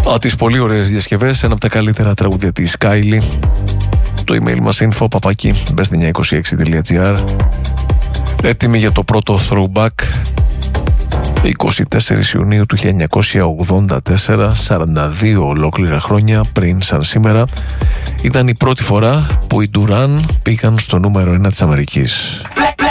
Τις πολύ ωραίες διασκευές, ένα από τα καλύτερα τραγούδια της Kylie. Το email μας info@best926.gr. Έτοιμοι για το πρώτο throwback. 24 Ιουνίου του 1984, 42 ολόκληρα χρόνια πριν σαν σήμερα, ήταν η πρώτη φορά που οι Duran πήγαν στο νούμερο 1 της Αμερικής.